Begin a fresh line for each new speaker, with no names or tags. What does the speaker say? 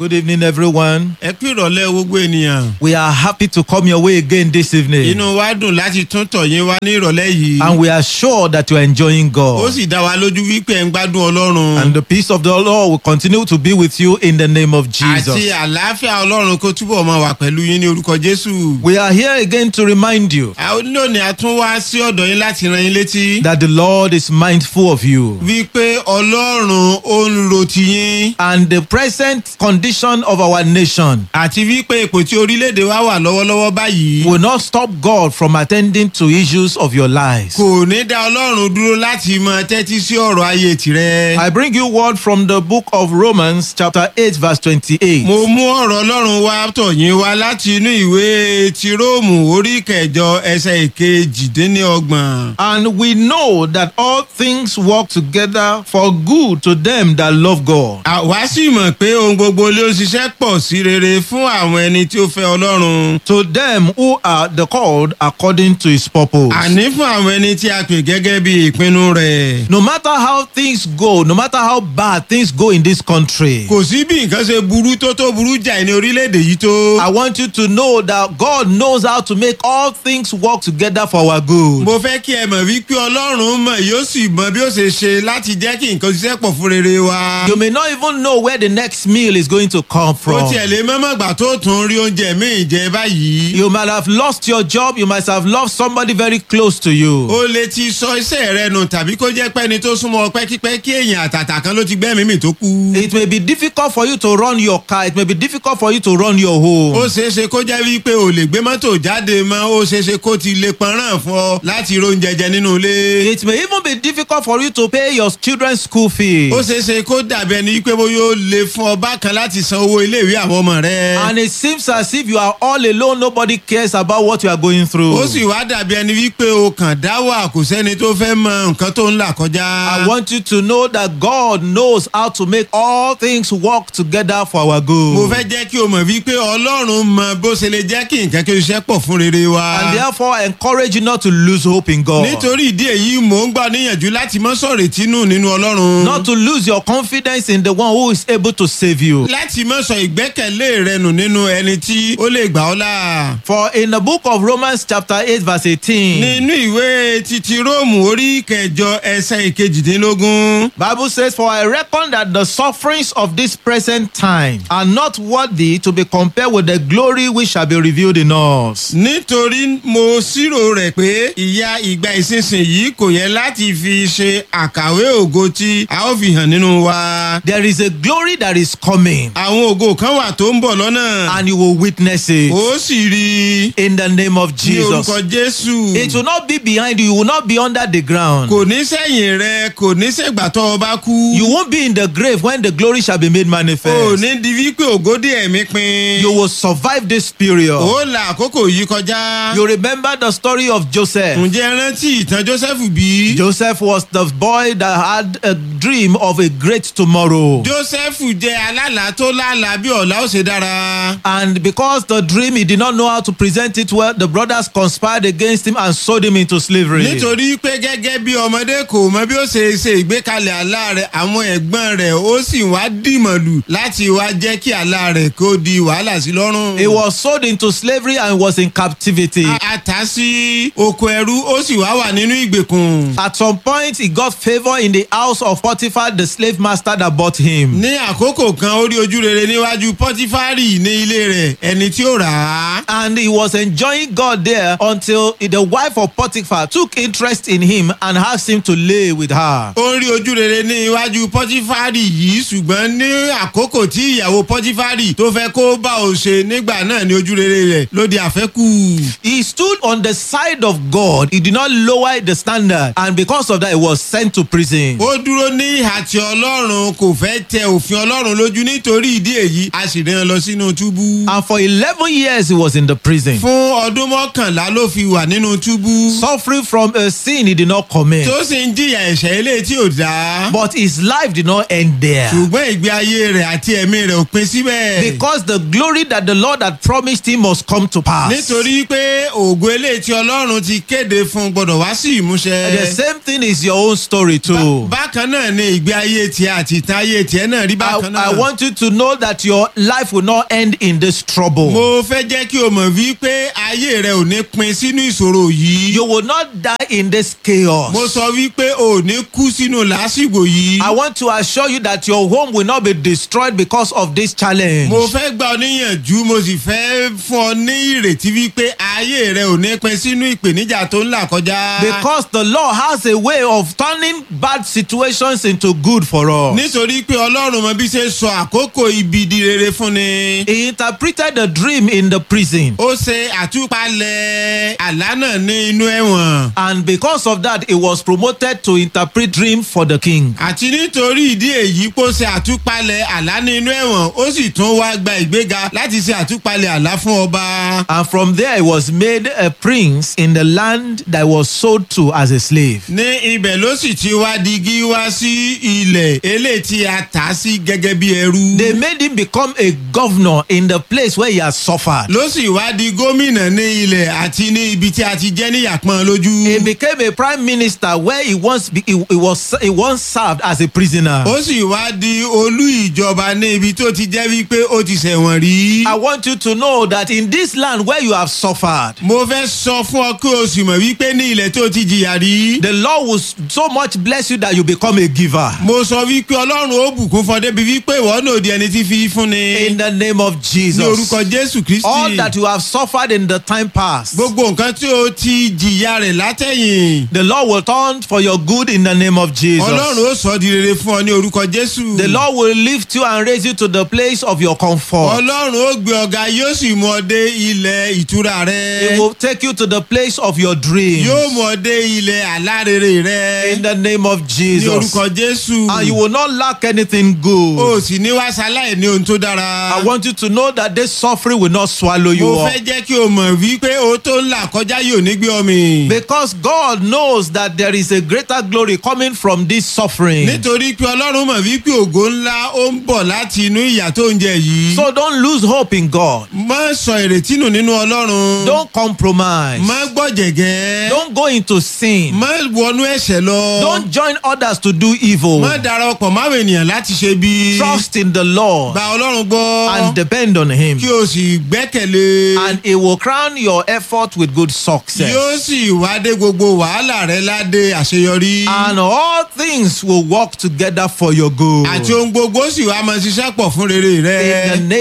Good evening, everyone.
Ẹ kú ìrọ̀lẹ́ gbogbo ènìyàn.
We are happy to come your way again this evening.
Inú wa dùn láti tún tọ̀ yín wá ní ìrọ̀lẹ́ yìí.
And we are sure that you are enjoying
Ó
God.
sì dá wa lójú wípé ẹ ń gbádùn Ọlọ́run.
And the peace of the Lord will continue to be with you in the name of
Àti
Jesus.
àlàáfíà Ọlọ́run kó túbọ̀ máa wà pẹ̀lú yín ní orúkọ Jésù.
We are here again to remind you
Lónìí a tún wá sí ọ̀dọ̀ yín láti rán yín létí.
that the Lord is mindful of you.
Wípé Ọlọ́run ó ń ro ti yín.
And the present condition of our nation
Àti wípé ipò tí orílẹ̀-èdè wa wà lọ́wọ́lọ́wọ́ báyìí.
will not stop God from attending to issues of your lives.
Kò ní dá Ọlọ́run dúró láti máa tẹ́tí sí ọ̀rọ̀ ayé tirẹ̀.
I bring you word from the book of Romans chapter 8 verse 28.
Mo mú ọ̀rọ̀ Ọlọ́run wá tọ̀ yín wá láti inú ìwé ti Róòmù orí kẹjọ ẹsẹ̀ ìkejìdínlọ́gbọ̀n.
And we know that all things work together for good to them that love God.
Àwa sì mọ̀ pé ohun gbogbo ló ṣiṣẹ́ pọ̀ sí rere fún àwọn ẹni tí ó fẹ́ Ọlọ́run.
To them who are the called according to his purpose.
Àní fún àwọn ẹni tí a pè gẹ́gẹ́ bí ìpinnu rẹ̀.
No matter how things go, no matter how bad things go in this country,
Kò sí bí nǹkan ṣe burú tó burú jáì ní orílẹ̀-èdè yìí tó.
I want you to know that God knows how to make all things work together for our good.
Mo fẹ́ kí ẹ mọ̀ wípé Ọlọ́run mọ̀ yóò sì mọ bí ó ṣe ṣe láti jẹ́ kí nǹkan ṣiṣẹ́ pọ̀ fún rere wa.
You may not even know where the next meal is going to come
Ó
from.
tiẹ̀ lè mọ́mọ́ gbà tó tún rí oúnjẹ míì jẹ báyìí.
You might have lost your job, you might have lost somebody very close to you.
Ó lè ti sọ iṣẹ́ rẹ nù tàbí kó jẹ́ pẹ́ni tó súnmọ́ pẹ́kípẹ́ kí èèyàn àtàtà kan ló ti gbẹ́mìí mì tó kú.
It may be difficult for you to run your car, it may be difficult for you to run your home.
Ó ṣeéṣe kó jẹ́ wípé o lè gbé mọ́tò jáde mọ́, ó ṣeéṣe kó ti lè pọnrán fún ọ láti róúnjẹ jẹ nínú ilé.
It may even be difficult for you to pay your children's school fees.
Ó ṣeéṣe kó dàbí ẹni wípé bóyá ó lè fún ọ bákan láti san owó iléèwé àwọn ọmọ rẹ.
And it seems as if you are all alone, nobody cares about what you are going through.
Ó sì wá dàbí ẹni wípé o kàn dá wà kò sẹ́ni tó fẹ́ mọ nǹkan tó ń là kọjá.
I want you to know that God knows how to make all things work together for our good.
Mo fẹ́ jẹ́ kí o mọ̀ wípé Ọlọ́run mọ bó ṣe lè jẹ́ kí nǹkan kí o ṣiṣẹ́ pọ̀ fún rere wa.
And therefore, I encourage you not to lose hope in God.
Nítorí ìdí èyí mò ń gbà níyànjú láti mọ́ sọ̀rọ̀ ìtinú nínú Ọlọ́run.
Not to lose your confidence in the one who is able to save you.
Láti mọ́ sọ ìgbẹ́kẹ̀lé rẹ nù nínú ẹni tí ó lè gbà ọ́ là.
For in the book of Romans chapter 8 verse 18,
Nínú ìwé titi Róòmù orí kẹjọ ẹsẹ̀ ìkejìdínlógún.
Bible says, "For I reckon that the sufferings of this present time are not worthy to be compared with the glory which shall be revealed in us."
Nítorí mo ṣírò rẹ̀ pé ìyà ìgbà ìsinsìnyí kò yẹ láti fi ṣe àkàwé ògo tí a ó fi hàn nínú wa.
There is a glory that is coming,
Àwọn ògo kan wà tó ń bọ̀ lọ́nà.
and you will witness it
Ó sì rí
in the name of
ní
Jesus.
orúkọ Jésù.
It will not be behind you, you will not be under the ground.
Kò ní sẹ́yìn rẹ, kò ní sẹ́gbà tó o bá kú.
You won't be in the grave when the glory shall be made
Ò
manifest.
ní di wípé ògódì ẹ̀mí pin.
You will survive this period.
Ó là àkókò yìí kọjá.
You remember the story of Joseph.
Ǹjẹ́ rántí ìtàn Jósẹ́fù bí?
Joseph was the boy that had a dream of a great tomorrow.
Jósẹ́fù jẹ́ alálàá tó lálàá bí ọ̀la ó ṣe dára.
And because the dream, he did not know how to present it well, the brothers conspired against him and sold him into slavery.
Nítorí pé gẹ́gẹ́ bí ọmọdé kò mọ bí ó ṣe ìgbékalẹ̀ àlá rẹ̀, àwọn ẹ̀gbọ́n rẹ̀ ó sì wá dìmọ̀lù láti wá jẹ́ kí àlá rẹ̀ kó di wàhálà sí lọ́rùn.
He was sold into slavery and was in captivity.
A tà sí oko ẹrú ó sì wá wà nínú ìgbèkùn.
At some point, he got favor in the house of Potiphar, the slave master that bought him.
Ní àkókò kan ó rí ojú rere níwájú Pọ́tífárì ní ilé rẹ̀, ẹni tí ó rà á.
And he was enjoying God there until the wife of Potiphar took interest in him and asked him to lay with her.
Ó rí ojú rere ní iwájú Pọ́tífárì yìí, ṣùgbọ́n ní àkókò tí ìyàwó Pọ́tífárì tó fẹ́ kó bá ò ṣe nígbà náà ní ojú rere rẹ̀ ló di àfẹ́kù.
He stood on the side of God. He did not lower the standard. And because of that, he was sent to prison.
Ó dúró ní ìhà tí Ọlọ́run kò fẹ́ tẹ òfin Ọlọ́run lójú, nítorí ìdí èyí a sì rán lọ sínú túbú.
And for 11 years, he was in the prison,
Fún ọdún mọ́kànlá ló fi wà nínú túbú.
suffering from a sin he did not commit.
Tó sì ń jìyà ẹ̀ṣẹ̀ eléyìí tí ò dáa.
But his life did not end there.
Ṣùgbọ́n ìgbé ayé rẹ̀ àti ẹ̀mí rẹ̀ ò pin síbẹ̀.
Because the glory that the Lord had promised him must come to pass.
Nítorí pé ògo eléyìí tí Ọlọ́run ti kéde fún gbọ́dọ̀ wá sí ìmúṣẹ.
The same thing is your own story too.
Bákan náà ni ìgbé ayé tiẹ̀ àti ìtàn ayé tiẹ̀ náà rí bákan náà.
I want you to know that your life will not end in this trouble.
mo fẹ́ jẹ́ kí o mọ̀ wípé ayé rẹ ò ní pin sínú ìṣòro yìí.
You will not die in this chaos.
mo sọ wípé o ò ní kú sínú làásìgbò yìí.
I want to assure you that your home will not be destroyed because of this challenge.
mo fẹ́ gbà ọ níyànjú mo sì fẹ́ fún ọ ní ìrètí wípé ayé rẹ ò ní pin sínú ìpèníjà tó ń là kọjá.
Because the Lord has a way of turning bad situations into good for us.
nítorí pé ọlọ́run mọ bí ṣe sọ àkókò ibi di rere fún ni.
He interpreted the dream in the prison.
ó ṣe àtúpalẹ̀ àlá náà ní inú ẹ̀wọ̀n.
And because of that, he was promoted to interpret dream for the king.
àti nítorí ìdí èyí kó ṣe àtúpalẹ̀ àlá ní inú ẹ̀wọ̀n ó sì tún wá gba ìgbéga láti ṣe àtúpalẹ̀ àlá fún ọba.
And from there, he was made a prince in the land that was sold to as a slave.
ní ibẹ̀ ló sì ti wá digi wá sí ilẹ̀ eléyìí tí a tà á sí gẹ́gẹ́ bí ẹrú.
They made him become a governor in the place where he has suffered.
ló sì wá di gómìnà ní ilẹ̀ àti ní ibi tí a ti jẹ́ níyàpọ̀n lójú.
He became a prime minister where he once served as a prisoner.
ó sì wá di olú ìjọba ní ibi tó ti jẹ́ wípé ó ti ṣẹ̀wọ̀n rí.
I want you to know that in this land where you have suffered,
mo fẹ́ sọ fún ọ kí o sì mọ̀ wípé ní ilẹ̀ tó ti jìyà rí.
the Lord will so much bless you that you become a giver.
mo sọ wípé ọlọ́run ó bùkún fún ọ débi wípé ìwọ náà di ẹni tí fi fún ni.
In the name of Jesus.
ní orúkọ jésù kristi.
All that you have suffered in the time past,
gbogbo nǹkan tí o ti jìyà rẹ̀ látẹ̀yìn.
the Lord will turn for your good in the name of Jesus.
ọlọ́run ó sọ di rere fún ọ ní orúkọ jésù.
The Lord will lift you and raise you to the place of your comfort.
ọlọ́run ó gbé ọ̀gá yóò sì mú ọ dé ilẹ̀ ìtura rẹ.
He will take you to the place of your dreams.
yóò mú ọ dé ilẹ̀ alárèrè rẹ.
In the name of
ní
Jesus.
orúkọ jésù.
And you will not lack anything good.
o sì ní wá sáláì ní ohun tó dára.
I want you to know that this suffering will not swallow you
mo
up.
fẹ́ jẹ́ kí o mọ̀ wípé o tó ń là kọjá yóò ní gbé ọ mì.
Because God knows that there is a greater glory coming from this suffering.
nítorí pé ọlọ́run mọ̀ wípé ògo ńlá ó ń bọ̀ láti inú ìyà tó ń jẹ yìí.
So don't lose hope in God.
má sọ ìrètí nù nínú ọlọ́run.
Don't compromise.
má gbọ́jẹ̀gẹ́.
Don't go into sin.
má wọnú ẹ̀ṣẹ̀ lọ.
Don't join others to do evil.
má darapọ̀ máwọn ènìyàn láti ṣe bí.
Trust in the Lord
gba ọlọ́run gbọ́.
and depend on Him.
kí o sì gbẹ́kẹ̀lé.
And He will crown your effort with good success.
yóò sì wá dé gbogbo wàhálà rẹ ládé àṣeyọrí.
And all things will work together for your good.
àti ohun gbogbo sì wá máa ṣiṣẹ́ pọ̀ fún rere rẹ.
In the name